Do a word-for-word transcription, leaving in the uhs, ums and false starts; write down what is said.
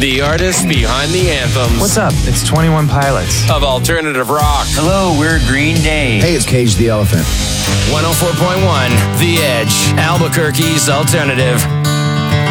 The artist behind the anthems. What's up? It's twenty-one Pilots. Of alternative rock. Hello, we're Green Day. Hey, it's Cage the Elephant. one oh four point one, The Edge, Albuquerque's alternative.